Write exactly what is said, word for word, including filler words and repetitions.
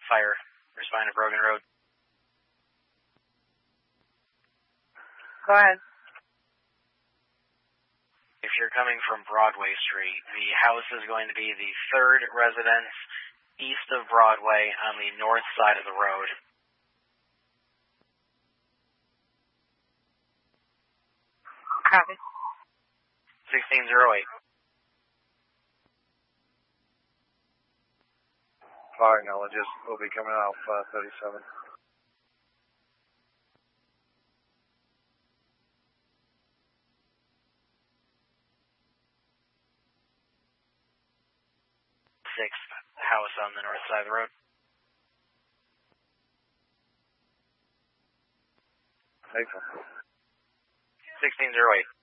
fire. Respond to Brogan Road. Go ahead. If you're coming from Broadway Street, the house is going to be the third residence east of Broadway on the north side of the road. Copy. sixteen oh eight. Fire knowledges will be coming out uh, thirty-seven. Sixth house on the north side of the road. April. sixteen oh eight.